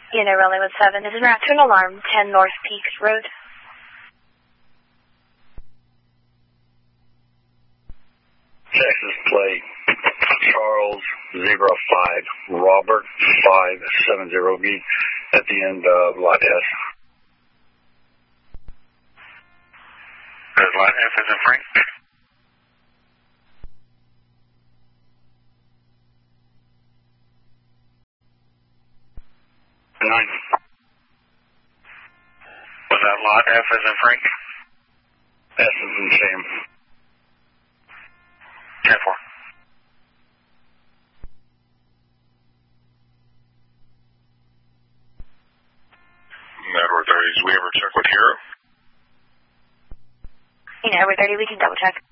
Rolling with 7. This is route to an alarm, 10 North Peaks Road. Texas plate, Charles 05, Robert 570, be at the end of lot S. There's lot F as in Frank. Nine. Was that lot F as in Frank? S as in Sam. 10-4. Network 30, we ever check with Hero? Network 30, we can double check.